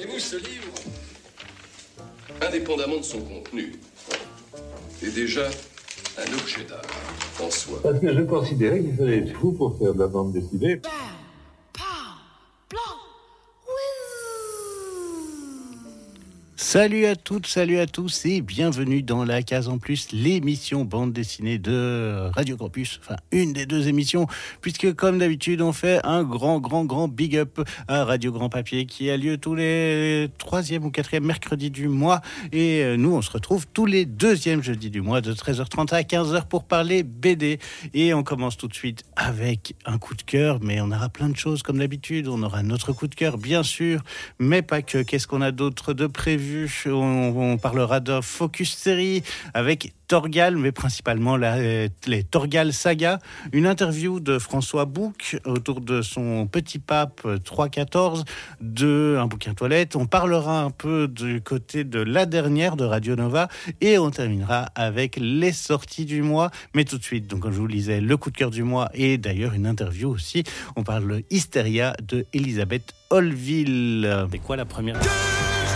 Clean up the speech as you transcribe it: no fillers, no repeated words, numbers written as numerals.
Voyez-vous, ce livre, indépendamment de son contenu, est déjà un objet d'art en soi. Parce que je considérais qu'il fallait être fou pour faire de la bande dessinée. Salut à toutes, salut à tous et bienvenue dans la case en plus, l'émission bande dessinée de Radio Campus, enfin une des deux émissions, puisque comme d'habitude on fait un grand big up à Radio Grand Papier qui a lieu tous les 3e ou 4e mercredis du mois et nous on se retrouve tous les 2e jeudis du mois de 13h30 à 15h pour parler BD et on commence tout de suite avec un coup de cœur, mais on aura plein de choses comme d'habitude, on aura notre coup de cœur bien sûr, mais pas que, qu'est-ce qu'on a d'autre de prévu? On parlera d'un focus série avec Torgal, mais principalement les Torgal Saga, une interview de François Bouc autour de son Petit Pape 314, un bouquin toilette. On parlera un peu du côté de La Dernière de Radio Nova et on terminera avec les sorties du mois. Mais tout de suite, donc comme je vous le disais, le coup de cœur du mois et d'ailleurs une interview aussi. On parle de Hystéria de Elisabeth Holville. C'est quoi la première ?